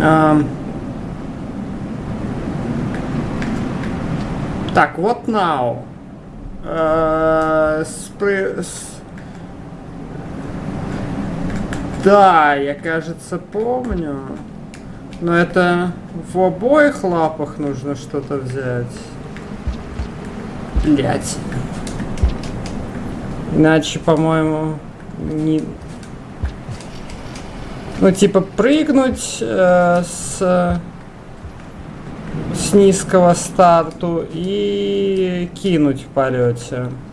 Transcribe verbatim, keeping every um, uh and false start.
Эм. Так, вот now. Э, спры... с- Да, я, кажется, помню. Но это в обоих лапах нужно что-то взять. Блять. Иначе, по-моему, не... Ну, типа, прыгнуть э, с... с низкого старту и кинуть в полете.